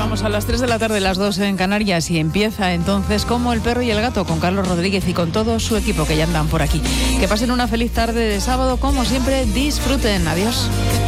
Vamos a las 3 de la tarde, las 2 en Canarias, y empieza entonces Como el perro y el gato con Carlos Rodríguez y con todo su equipo que ya andan por aquí. Que pasen una feliz tarde de sábado, como siempre, disfruten. Adiós.